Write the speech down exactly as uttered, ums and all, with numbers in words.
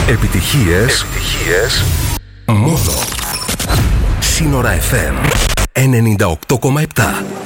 Επιτυχίες, επιτυχίες μόνο. Σύνορα εφ εμ ενενήντα οκτώ κόμμα επτά.